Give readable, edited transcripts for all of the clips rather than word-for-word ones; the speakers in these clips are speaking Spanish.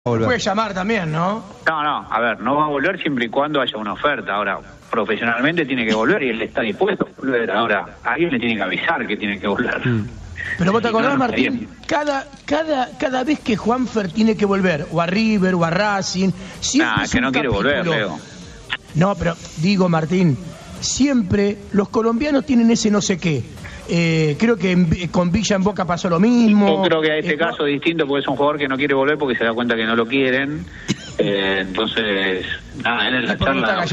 Puede llamar también, ¿no? No, a ver, no va a volver siempre y cuando haya una oferta. Ahora, profesionalmente tiene que volver y él está dispuesto a volver. Ahora, alguien le tiene que avisar que tiene que volver. Pero vos te acordás, Martín, cada vez que Juanfer tiene que volver, o a River, o a Racing, siempre es que no quiere volver, Leo. No, pero digo, Martín, siempre los colombianos tienen ese no sé qué. Creo que con Villa en Boca pasó lo mismo. Yo creo que a este caso es distinto porque es un jugador que no quiere volver porque se da cuenta que no lo quieren. Entonces, nada, él en la charla...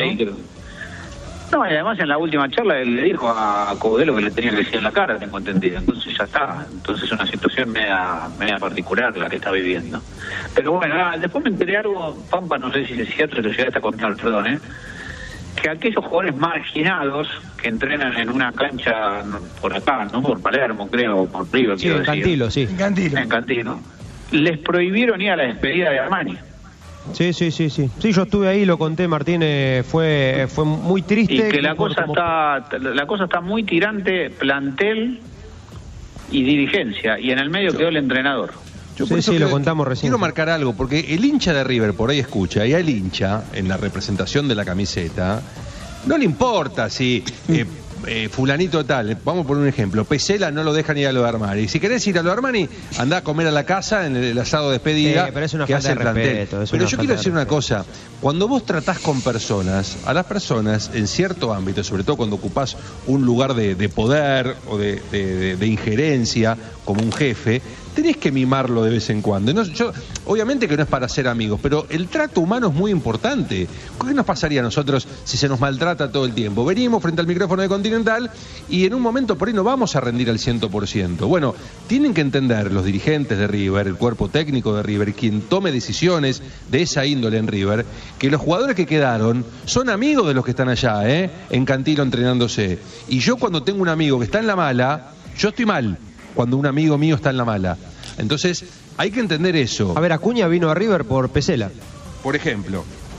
No, y además en la última charla él le dijo a Codelo que le tenía que decir en la cara, tengo entendido. Entonces ya está. Entonces es una situación media particular la que está viviendo. Pero bueno, después me enteré algo, Pampa, no sé si es cierto, lo llegaste a contar, perdón, que aquellos jugadores marginados que entrenan en una cancha por acá, no por Palermo, creo, o por River, sí, en Cantilo, sí. En Cantilo, les prohibieron ir a la despedida de Armani. Sí, yo estuve ahí, lo conté, Martín, fue muy triste. Y que la cosa está muy tirante, plantel y dirigencia, y en el medio quedó el entrenador. Sí, lo contamos recién. Quiero marcar algo, porque el hincha de River por ahí escucha, y al hincha, en la representación de la camiseta, no le importa si fulanito tal, vamos por un ejemplo, Pesela no lo deja ni ir a lo de Armani. Si querés ir a lo de Armani, andá a comer a la casa en el asado de despedida, pero es una que falta hace el de plantel. respeto, Pero yo quiero decir una cosa, cuando vos tratás con personas, a las personas en cierto ámbito, sobre todo cuando ocupás un lugar de poder o de injerencia como un jefe, tenés que mimarlo de vez en cuando. Obviamente que no es para ser amigos, pero el trato humano es muy importante. ¿Qué nos pasaría a nosotros si se nos maltrata todo el tiempo? Venimos frente al micrófono de Continental y en un momento por ahí no vamos a rendir al 100%. Bueno, tienen que entender los dirigentes de River, el cuerpo técnico de River, quien tome decisiones de esa índole en River, que los jugadores que quedaron son amigos de los que están allá, en Cantilo entrenándose. Y yo cuando tengo un amigo que está en la mala, yo estoy mal cuando un amigo mío está en la mala. Entonces, hay que entender eso. A ver, Acuña vino a River por Pesela, por ejemplo.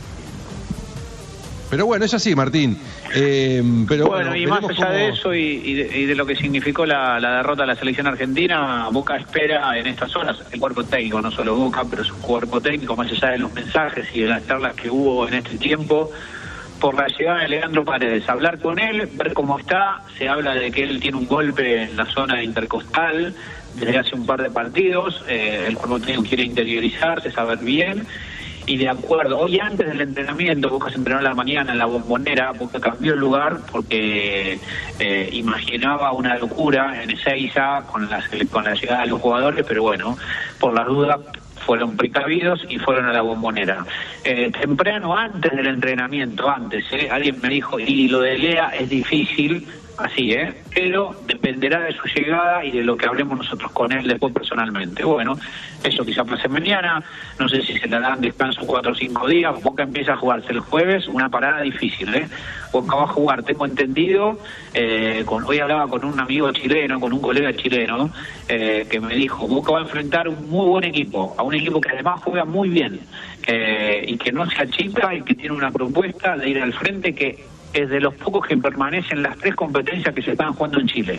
Pero bueno, es así, Martín. Pero bueno, y más allá de eso y de lo que significó la derrota de la selección argentina, Boca espera en estas horas, el cuerpo técnico, no solo Boca, pero su cuerpo técnico, más allá de los mensajes y de las charlas que hubo en este tiempo, por la llegada de Leandro Paredes, hablar con él, ver cómo está. Se habla de que él tiene un golpe en la zona intercostal desde hace un par de partidos. El cuerpo técnico quiere interiorizarse, saber bien. Y de acuerdo, hoy antes del entrenamiento, Boca se entrenó a la mañana en la Bombonera, Boca cambió el lugar porque imaginaba una locura en Ezeiza con la llegada de los jugadores, pero bueno, por las dudas fueron precavidos y fueron a la Bombonera. Temprano, antes del entrenamiento, alguien me dijo, y lo de Lea es difícil, así, pero dependerá de su llegada y de lo que hablemos nosotros con él después personalmente. Bueno, eso quizá pase mañana, no sé si se le dan descanso 4 o 5 días. Boca empieza a jugarse el jueves, una parada difícil, Boca va a jugar, tengo entendido, hoy hablaba con un amigo chileno, con un colega chileno, que me dijo, Boca va a enfrentar un muy buen equipo, a un equipo que además juega muy bien, y que no se achica y que tiene una propuesta de ir al frente que es de los pocos que permanecen las 3 competencias que se están jugando en Chile.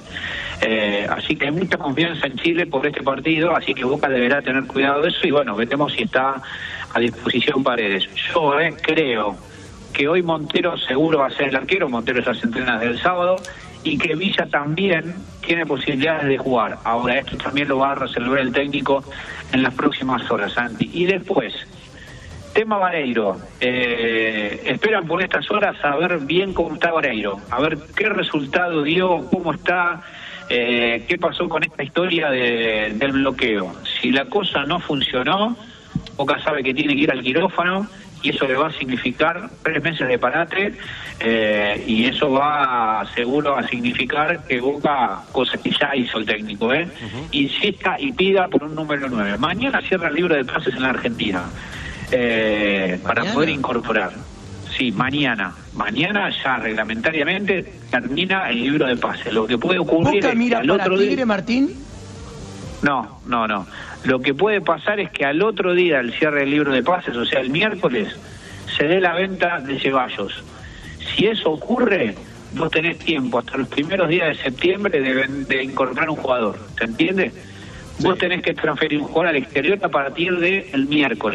Así que hay mucha confianza en Chile por este partido, así que Boca deberá tener cuidado de eso y bueno, veremos si está a disposición Paredes. Yo creo que hoy Montero seguro va a ser el arquero, Montero ya se entrena desde el sábado, y que Villa también tiene posibilidades de jugar. Ahora esto también lo va a resolver el técnico en las próximas horas, Santi. Y después, tema Vareiro, esperan por estas horas saber bien cómo está Vareiro, a ver qué resultado dio, cómo está, qué pasó con esta historia del bloqueo. Si la cosa no funcionó, Boca sabe que tiene que ir al quirófano y eso le va a significar 3 meses de parate, y eso va seguro a significar que Boca, cosa que ya hizo el técnico, insista y pida por un número 9. Mañana cierra el libro de pases en la Argentina. Para poder incorporar. Sí, mañana ya reglamentariamente termina el libro de pases. Lo que puede ocurrir ¿Boca mira es que para Tigre, Martín? No. Lo que puede pasar es que al otro día del cierre del libro de pases, o sea, el miércoles, se dé la venta de Ceballos. Si eso ocurre, vos tenés tiempo hasta los primeros días de septiembre de incorporar un jugador. ¿Se entiende? Sí. Vos tenés que transferir un jugador al exterior a partir del miércoles.